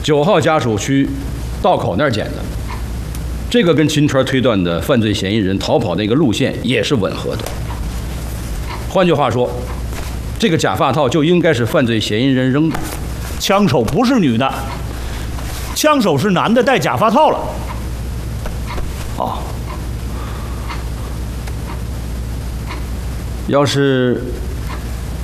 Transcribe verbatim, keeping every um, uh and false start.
九号家属区道口那儿捡的，这个跟秦川推断的犯罪嫌疑人逃跑那个路线也是吻合的。换句话说，这个假发套就应该是犯罪嫌疑人扔的。 枪手不是女的，枪手是男的，戴假发套了。 哦，要是